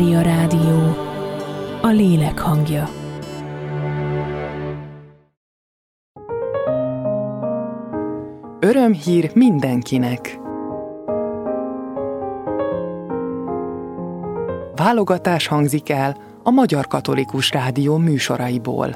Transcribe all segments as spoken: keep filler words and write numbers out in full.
A rádió, a lélek hangja. Örömhír mindenkinek! Válogatás hangzik el a Magyar Katolikus Rádió műsoraiból.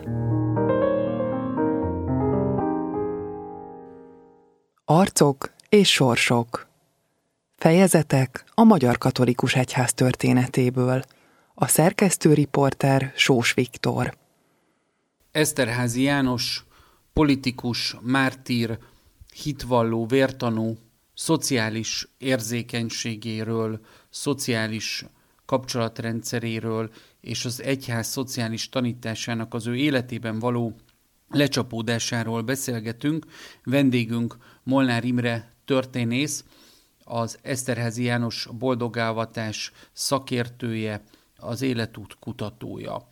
Arcok és sorsok. Fejezetek a Magyar Katolikus Egyház történetéből. A szerkesztő riporter Sós Viktor. Eszterházy János, politikus, mártír, hitvalló, vértanú, szociális érzékenységéről, szociális kapcsolatrendszeréről és az egyház szociális tanításának az ő életében való lecsapódásáról beszélgetünk. Vendégünk Molnár Imre történész, az Eszterházy János boldogávatás szakértője, az életút kutatója.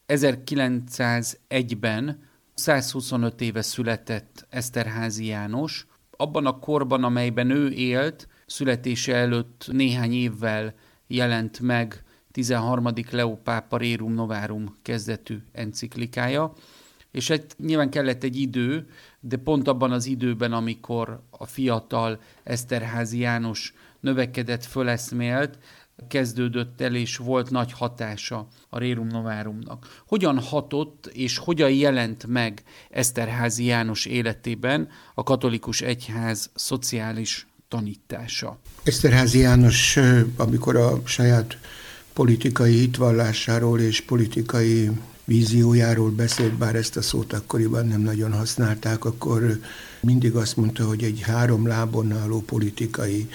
ezerkilencszázegyben százhuszonöt éve született Eszterházy János. Abban a korban, amelyben ő élt, születése előtt néhány évvel jelent meg tizenharmadik Leó pápa Rerum Novarum kezdetű enciklikája, és egy, nyilván kellett egy idő, de pont abban az időben, amikor a fiatal Eszterházy János növekedett, föleszmélt, kezdődött el, és volt nagy hatása a Rerum Novarumnak. Hogyan hatott, és hogyan jelent meg Eszterházy János életében a katolikus egyház szociális tanítása? Eszterházy János, amikor a saját politikai hitvallásáról és politikai víziójáról beszélt, bár ezt a szót akkoriban nem nagyon használták, akkor mindig azt mondta, hogy egy három lábon álló politikai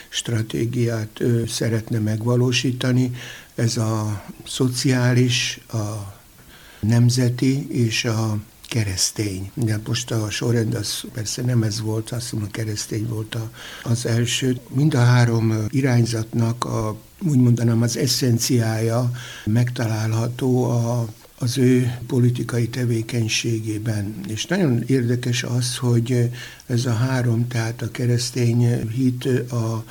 stratégiát szeretne megvalósítani. Ez a szociális, a nemzeti és a keresztény. De most a sorrend az persze nem ez volt, azt mondom, a keresztény volt az első. Mind a három irányzatnak a, úgy mondanám, az eszenciája megtalálható a az ő politikai tevékenységében. És nagyon érdekes az, hogy ez a három, tehát a keresztény hit, a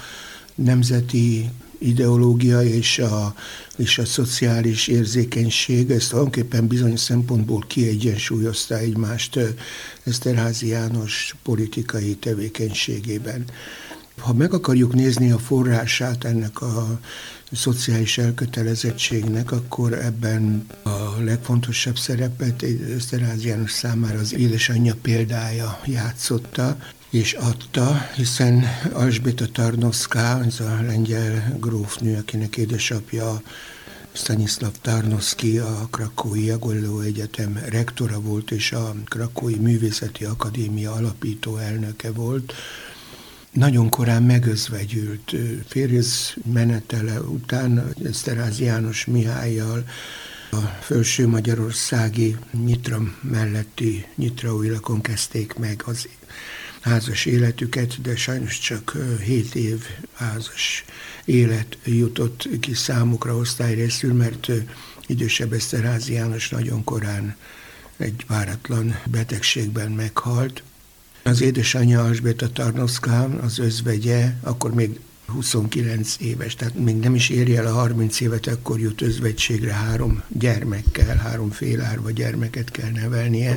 nemzeti ideológia és a, és a szociális érzékenység, ezt tulajdonképpen bizonyos szempontból kiegyensúlyozta egymást Eszterházy János politikai tevékenységében. Ha meg akarjuk nézni a forrását ennek a szociális elkötelezettségnek, akkor ebben a legfontosabb szerepet Eszterházy János számára az édesanyja példája játszotta és adta, hiszen Alžběta Tarnowská, ez a lengyel grófnő, akinek édesapja Stanislav Tarnowski, a Krakói Jagelló Egyetem rektora volt, és a Krakói Művészeti Akadémia alapító elnöke volt, nagyon korán megözvegyült. Férjez menetele után Eszterházy János Mihállyal a felső magyarországi Nyitra melletti Nyitraújlakon kezdték meg az házas életüket, de sajnos csak hét év házas élet jutott ki számukra osztályrészül, mert idősebb Eszterházy János nagyon korán egy váratlan betegségben meghalt. Az édesanyja Alžběta Tarnowská, az özvegye, akkor még huszonkilenc éves, tehát még nem is érje el a harminc évet, akkor jut özvegységre, három gyermekkel, három félárva gyermeket kell nevelnie.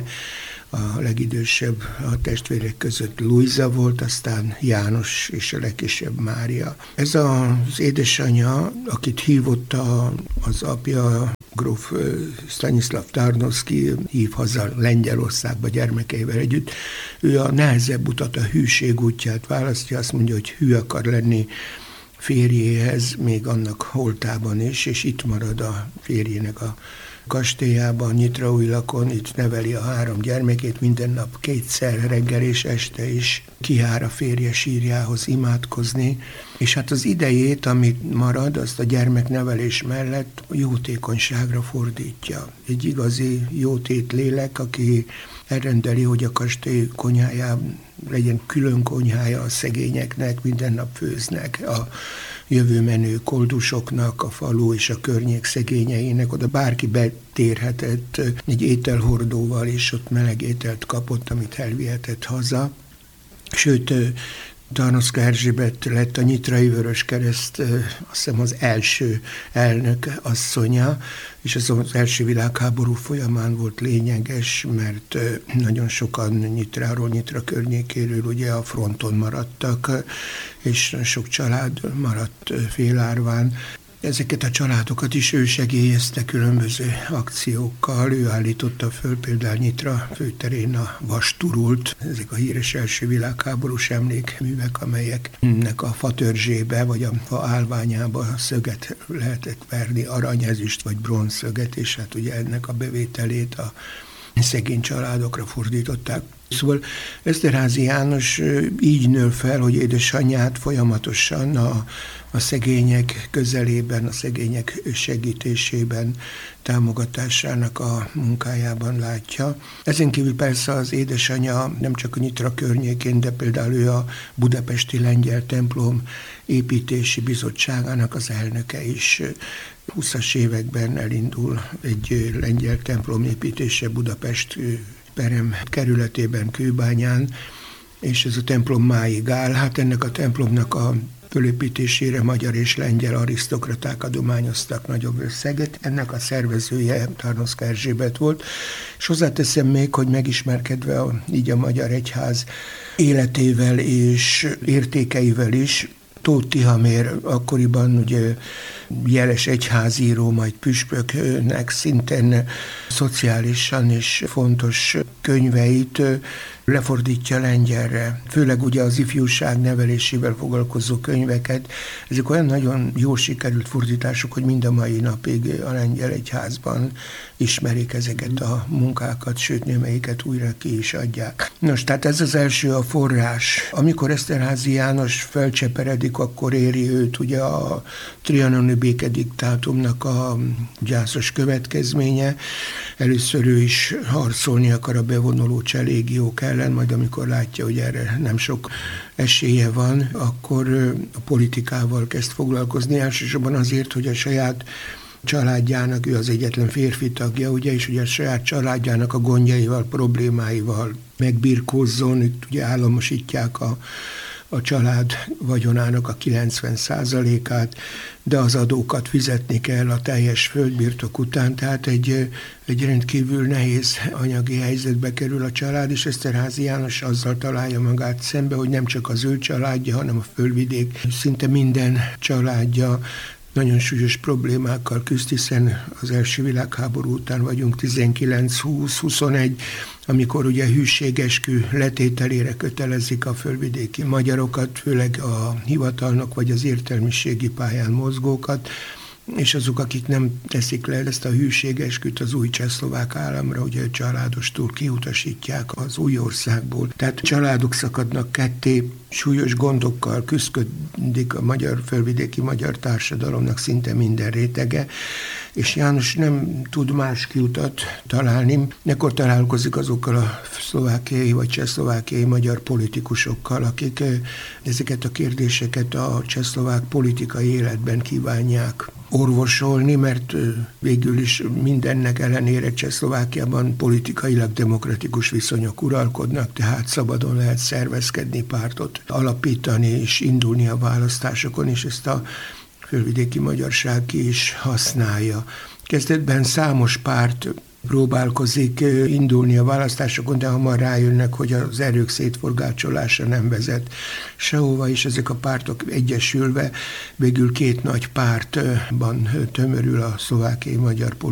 A legidősebb a testvérek között Luisa volt, aztán János és a legkisebb Mária. Ez az édesanyja, akit hívott a, az apja, gróf Stanislav Tarnowski, hív haza Lengyelországba gyermekeivel együtt. Ő a nehezebb utat, a hűség útját választja, azt mondja, hogy hű akar lenni férjéhez, még annak holtában is, és itt marad a férjének a kastélyában, Nyitraújlakon, itt neveli a három gyermekét, minden nap kétszer, reggel és este is kijár a férje sírjához imádkozni, és hát az idejét, amit marad, azt a gyermeknevelés mellett jótékonyságra fordítja. Egy igazi jótét lélek, aki elrendeli, hogy a kastély konyhájában legyen külön konyhája a szegényeknek, minden nap főznek a jövőmenő koldusoknak, a falu és a környék szegényeinek, oda bárki betérhetett egy ételhordóval, és ott meleg ételt kapott, amit elvihetett haza. Sőt, Tarnowska Erzsébet lett a Nyitrai Vöröskereszt, azt hiszem az első elnök asszonya, és ez az első világháború folyamán volt lényeges, mert nagyon sokan Nyitráról, Nyitra környékéről ugye a fronton maradtak, és sok család maradt félárván. Ezeket a családokat is ő segélyezte különböző akciókkal. Ő állította föl például Nyitra főterén a vasturult, ezek a híres első világháborús emlékművek, amelyeknek a fatörzsébe vagy a fa állványába szöget lehetett verni, arany, ezüst vagy bronzszöget, és hát ugye ennek a bevételét a szegény családokra fordították. Szóval Eszterházy János így nő fel, hogy édesanyját folyamatosan a, a szegények közelében, a szegények segítésében, támogatásának a munkájában látja. Ezen kívül persze az édesanyja nem csak a Nyitra környékén, de például ő a Budapesti Lengyel Templom építési bizottságának az elnöke is. húszas években elindul egy lengyel templom építése Budapest Perem kerületében, Kőbányán, és ez a templom máig áll. Hát ennek a templomnak a fölépítésére magyar és lengyel arisztokraták adományoztak nagyobb összeget. Ennek a szervezője Tarnowska Erzsébet volt, és hozzáteszem még, hogy megismerkedve a, így a magyar egyház életével és értékeivel is, Tóth Tihamér akkoriban ugye jeles egyházíró, majd püspöknek szintén szociálisan is fontos könyveit lefordítja lengyelre. Főleg ugye az ifjúság nevelésével foglalkozó könyveket. Ezek olyan nagyon jó sikerült fordítások, hogy mind a mai napig a lengyel egyházban ismerik ezeket a munkákat, sőt némelyiket újra ki is adják. Nos, tehát ez az első a forrás. Amikor Eszterházy János felcseperedik, akkor éri őt ugye a trianoni békediktátumnak a gyászos következménye. Először ő is harcolni akar a bevonuló cselégiók ellen, majd amikor látja, hogy erre nem sok esélye van, akkor a politikával kezd foglalkozni, elsősorban azért, hogy a saját családjának, ő az egyetlen férfi tagja, ugye, és ugye a saját családjának a gondjaival, problémáival megbirkózzon, itt ugye államosítják a a család vagyonának a kilencven százalékát, de az adókat fizetni kell a teljes földbirtok után, tehát egy, egy rendkívül nehéz anyagi helyzetbe kerül a család, és Eszterházy János azzal találja magát szembe, hogy nem csak az ő családja, hanem a földvidék szinte minden családja nagyon súlyos problémákkal küzd, hiszen az első világháború után vagyunk, tizenkilenc húsz huszonegy, amikor ugye hűségeskü letételére kötelezik a földvidéki magyarokat, főleg a hivatalnok vagy az értelmiségi pályán mozgókat, és azok, akik nem teszik le ezt a hűségesküt az új csehszlovák államra, ugye családostól kiutasítják az új országból. Tehát családok szakadnak ketté, súlyos gondokkal küszködik a magyar, földvidéki magyar társadalomnak szinte minden rétege, és János nem tud más kiutat találni. Ekkor találkozik azokkal a szlovákiai vagy csehszlovákiai magyar politikusokkal, akik ezeket a kérdéseket a csehszlovák politikai életben kívánják orvosolni, mert végül is mindennek ellenére Csehszlovákiában politikailag demokratikus viszonyok uralkodnak, tehát szabadon lehet szervezkedni, pártot alapítani és indulni a választásokon, és ezt a földvidéki magyarság ki is használja. Kezdetben számos párt próbálkozik indulni a választásokon, de hamar rájönnek, hogy az erők szétforgácsolása nem vezet sehova, és ezek a pártok egyesülve végül két nagy pártban tömörül a szlovákiai magyar politika.